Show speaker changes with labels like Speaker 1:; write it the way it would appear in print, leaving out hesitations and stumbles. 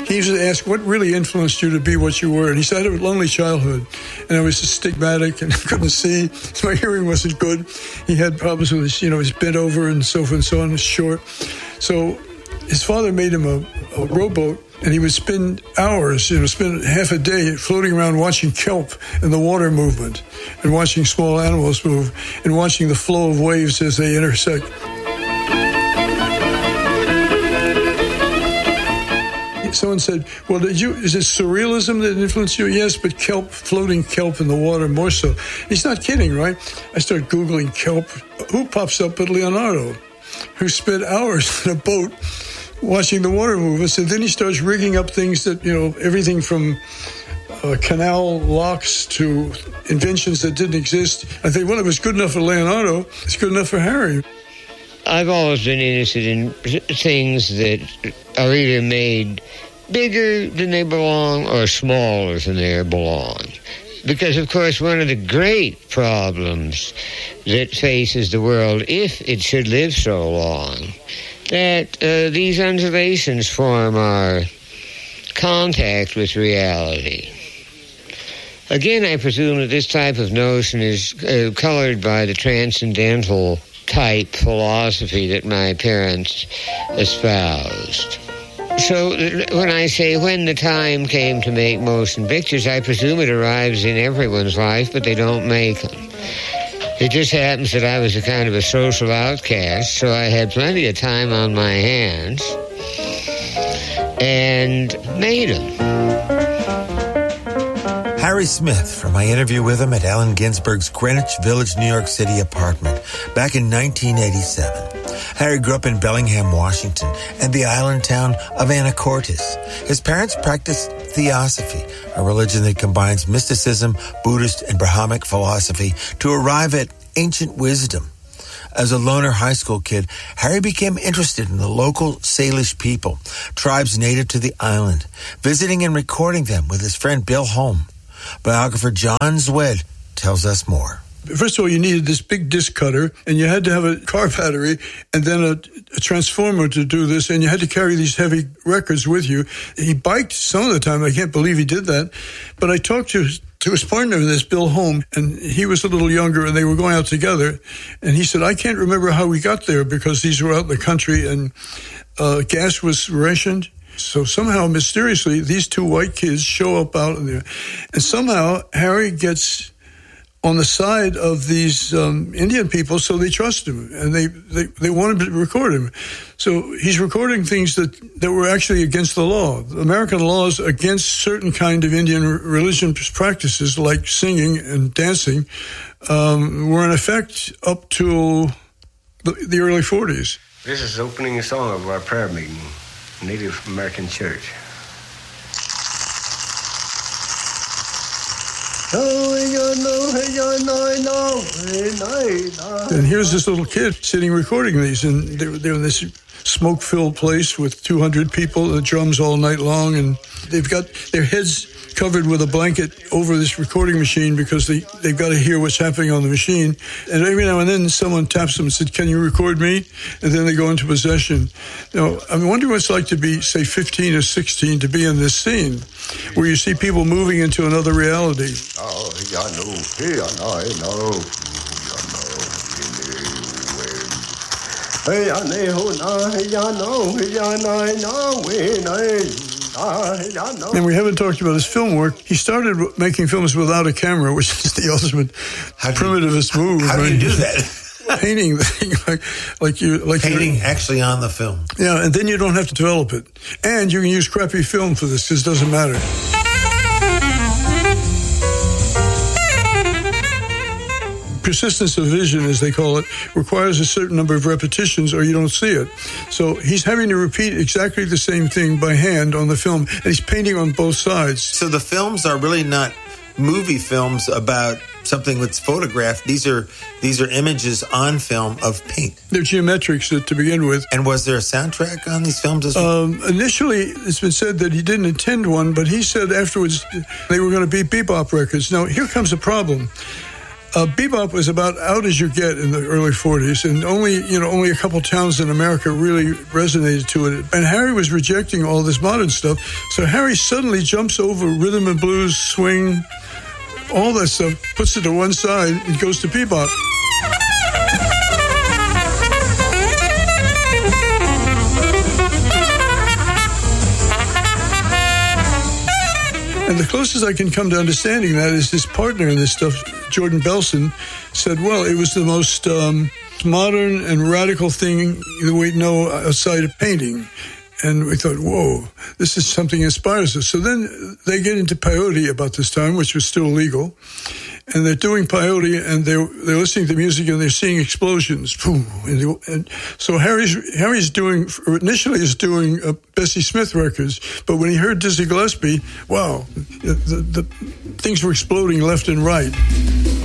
Speaker 1: he used to ask, what really influenced you to be what you were? And he said, I had a lonely childhood, and I was astigmatic and couldn't see. My hearing wasn't good. He had problems with his, his bent over and so forth and so on, was short. So his father made him a rowboat, and he would spend hours, spend half a day floating around watching kelp and the water movement, and watching small animals move, and watching the flow of waves as they intersect. Someone said, well, is it surrealism that influenced you? Yes, but floating kelp in the water more so. He's not kidding, right? I start Googling kelp. Who pops up but Leonardo, who spent hours in a boat watching the water movements, and then he starts rigging up things that, everything from canal locks to inventions that didn't exist. I think, well, it was good enough for Leonardo, it's good enough for Harry.
Speaker 2: I've always been interested in things that are either made bigger than they belong or smaller than they belong. Because, of course, one of the great problems that faces the world, if it should live so long, that these undulations form our contact with reality. Again, I presume that this type of notion is colored by the transcendental type philosophy that my parents espoused. So when I say when the time came to make motion pictures, I presume it arrives in everyone's life, but they don't make them. It just happens that I was a kind of a social outcast, so I had plenty of time on my hands and made them.
Speaker 3: Harry Smith, from my interview with him at Allen Ginsberg's Greenwich Village, New York City apartment back in 1987. Harry grew up in Bellingham, Washington, and the island town of Anacortes. His parents practiced theosophy, a religion that combines mysticism, Buddhist, and Brahmic philosophy to arrive at ancient wisdom. As a loner high school kid, Harry became interested in the local Salish people, tribes native to the island, visiting and recording them with his friend Bill Holm. Biographer John Zwed tells us more.
Speaker 1: First of all, you needed this big disc cutter, and you had to have a car battery and then a transformer to do this, and you had to carry these heavy records with you. He biked some of the time. I can't believe he did that. But I talked to his partner in this, Bill Holm, and he was a little younger, and they were going out together. And he said, I can't remember how we got there because these were out in the country, and gas was rationed. So somehow, mysteriously, these two white kids show up out in there. And somehow, Harry gets on the side of these Indian people, so they trust him, and they want him to record him. So he's recording things that were actually against the law. American laws against certain kind of Indian religion practices, like singing and dancing, were in effect up to the early 40s.
Speaker 4: This is the opening song of our prayer meeting, Native American Church.
Speaker 1: And here's this little kid sitting recording these, and they're in this smoke-filled place with 200 people, the drums all night long, and they've got their heads covered with a blanket over this recording machine because they've got to hear what's happening on the machine. And every now and then someone taps them and said, can you record me? And then they go into possession. Now, I wonder what it's like to be, say, 15 or 16 to be in this scene where you see people moving into another reality. And we haven't talked about his film work. He started making films without a camera, which is the ultimate primitivist move.
Speaker 3: How do you do that?
Speaker 1: Painting the thing like
Speaker 3: painting actually on the film.
Speaker 1: Yeah, and then you don't have to develop it. And you can use crappy film for this because it doesn't matter. Persistence of vision, as they call it, requires a certain number of repetitions or you don't see it. So he's having to repeat exactly the same thing by hand on the film, and he's painting on both sides.
Speaker 3: So the films are really not movie films about something that's photographed. These are images on film of paint.
Speaker 1: They're geometrics to begin with.
Speaker 3: And was there a soundtrack on these films as well?
Speaker 1: Initially, it's been said that he didn't intend one, but he said afterwards they were going to be bebop records. Now, here comes a problem. bebop was about out as you get in the early 40s, and only a couple towns in America really resonated to it. And Harry was rejecting all this modern stuff, so Harry suddenly jumps over rhythm and blues, swing, all that stuff, puts it to one side, and goes to bebop. And the closest I can come to understanding that is his partner in this stuff, Jordan Belson, said, well, it was the most modern and radical thing that we know outside of painting. And we thought, whoa, this is something that inspires us. So then they get into peyote about this time, which was still illegal. And they're doing peyote, and they're listening to music, and they're seeing explosions. Boom. And so Harry's initially is doing Bessie Smith records, but when he heard Dizzy Gillespie, wow, the things were exploding left and right.